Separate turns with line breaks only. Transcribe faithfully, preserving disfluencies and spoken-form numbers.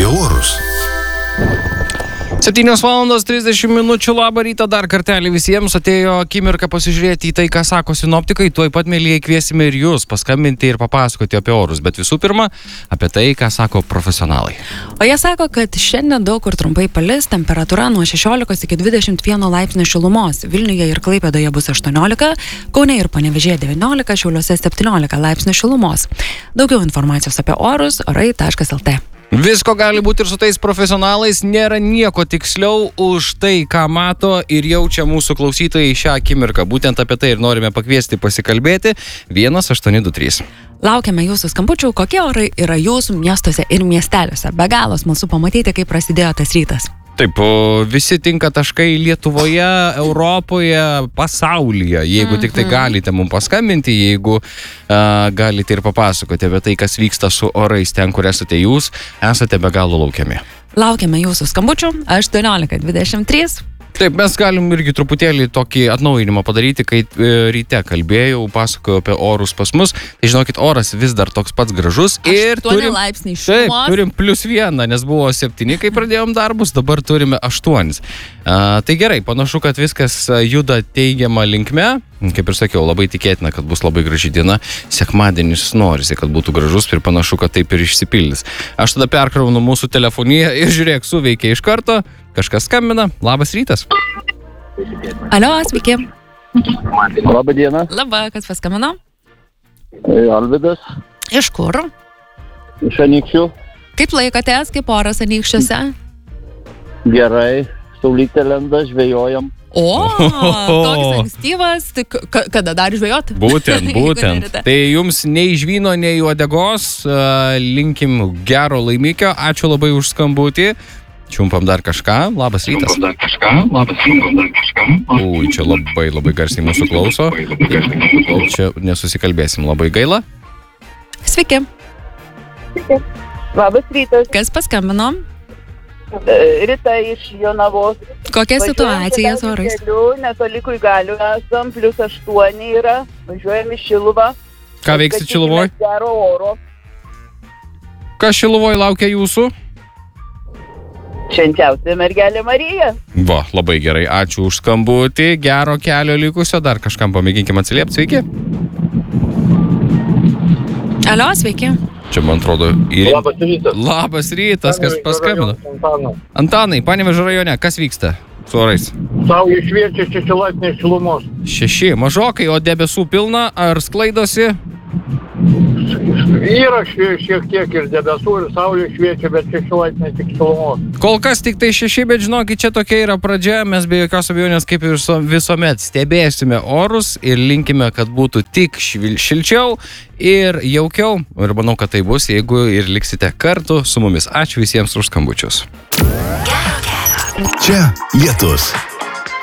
apie orus.
septynios valandos trisdešimt minučių, labą rytą dar kartelį visiems, atėjo akimirka pasižiūrėti į tai, ką sako sinoptikai, tuoj pat, mėlyje, kviesime ir jūs paskambinti ir papasakoti apie orus, bet visų pirma, apie tai, ką sako profesionalai.
O jie sako, kad šiandien daug kur trumpai palis, temperatūra nuo šešiolikos iki dvidešimt vieno laipsnio šilumos, Vilniuje ir Klaipėdoje bus aštuoniolika, Kaune ir Panevėžyje devyniolika, Šiauliuose septyniolika laipsnių šilumos. Daugiau informacijos apie orus orai taškas lt.
Visko gali būti ir su tais profesionalais, nėra nieko tiksliau už tai, ką mato ir jaučia mūsų klausytojai šią akimirką. Būtent apie tai ir norime pakviesti pasikalbėti. vienas aštuoni du trys.
Laukiame jūsų skambučių, kokie orai yra jūsų miestuose ir miesteliuose. Be galo smalsu pamatyti, kaip prasidėjo tas rytas.
Taip, visi tinka taškai Lietuvoje, Europoje, pasaulyje. Jeigu tik tai galite mums paskambinti, jeigu uh, galite ir papasakoti apie tai, kas vyksta su orais ten, kur esate jūs, esate be galo laukiami.
Laukiame jūsų skambučių aštuoniolika dvidešimt trys.
Taip, mes galim irgi truputėlį tokį atnaujinimą padaryti, kai e, ryte kalbėjau, pasakojau apie orus pas mus. Tai žinokit, oras vis dar toks pats gražus. Ir turim,
laipsniai
taip,
šilumos.
turim plius vieną, nes buvo septyni, kai pradėjom darbus, dabar turime aštuonis. A, tai gerai, panašu, kad viskas juda teigiamą linkme. Kaip ir sakiau, labai tikėtina, kad bus labai graži diena. Sekmadienis norisi, kad būtų gražus ir panašu, kad taip ir išsipildys. Aš tada perkraunu mūsų telefoniją ir žiūrėk, suveikia iš karto. Kažkas skambina. Labas rytas.
Alio, sveiki.
Labą dieną.
Labą, kas paskambino?
Alvydas.
Iš kur?
Iš Anykščių.
Kaip laikotės, kaip oras Anykščiuose?
Gerai. Saulytė lenda, žvejojam.
O, toks ankstyvas, tai k- kada dar žvejot?
Būtent, būtent. Tai jums nei žvyno, nei uodegos, uh, linkim gero laimikio, ačiū labai už skambutį. Čiumpam dar kažką, labas rytas.
Čiumpam dar kažką, labas čiumpam dar kažką.
Ui, čia labai, labai garsiai mūsų klauso. Čia nesusikalbėsim, labai gaila.
Sveiki.
Labas rytas.
Kas paskambino?
Rita iš Jonavos.
Kokia situacija su orais?
Keliu, netoli Kuigalių esam, plius aštuoni yra, važiuojam į Šiluvą.
Ką veiksit Šiluvoj?
Gero oro.
Kas Šiluvoj laukia jūsų?
Švenčiausia mergelė Marija.
Va, labai gerai, ačiū už skambutį, gero kelio likusio, dar kažkam pamėginkim atsiliepti, sveiki.
Alio, sveiki.
Čia, man atrodo, ir...
Labas rytas.
Labas rytas, kas paskambino?
Antanas.
Antanai, Panevėžio rajone, kas vyksta su orais?
Saulė šviečia šeši laipsniai šilumos.
Šeši, mažokai, o debesų pilna, ar sklaidosi?
Yra šie- šiek tiek ir debesų, ir saulė šviečia, bet šeši laipsniai tik šilumos.
Kol kas tik tai šeši, bet žinokit, čia tokia yra pradžia, mes be jokios abejonės kaip ir viso- visuomet stebėsime orus ir linkime, kad būtų tik švil- šilčiau ir jaukiau. Ir manau, kad tai bus, jeigu ir liksite kartu su mumis. Ačiū visiems už skambučius.
Čia lietus.